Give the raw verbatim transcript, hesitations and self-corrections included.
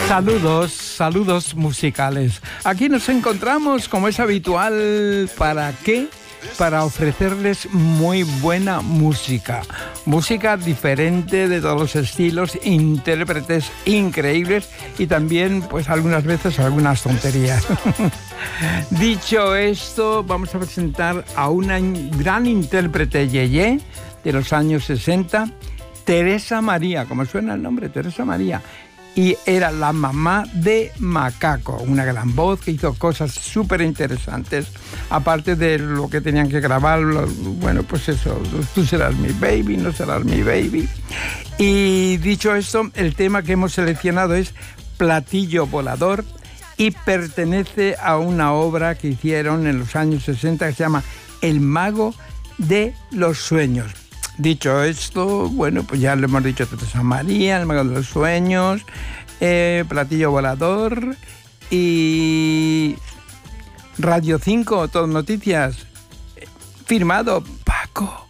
Saludos, saludos musicales. Aquí nos encontramos, como es habitual, ¿para qué? Para ofrecerles muy buena música. Música diferente de todos los estilos, intérpretes increíbles y también, pues, algunas veces algunas tonterías. Dicho esto, vamos a presentar a una gran intérprete yeye de los años sesenta, Teresa María, como suena el nombre, Teresa María. Y era la mamá de Macaco, una gran voz que hizo cosas súper interesantes, aparte de lo que tenían que grabar, bueno, pues eso, tú serás mi baby, no serás mi baby. Y dicho esto, el tema que hemos seleccionado es Platillo Volador y pertenece a una obra que hicieron en los años sesenta que se llama El Mago de los Sueños. Dicho esto, bueno, pues ya le hemos dicho a Teresa María, El Mago de los Sueños, eh, Platillo Volador y Radio cinco, Todo Noticias, firmado Paco.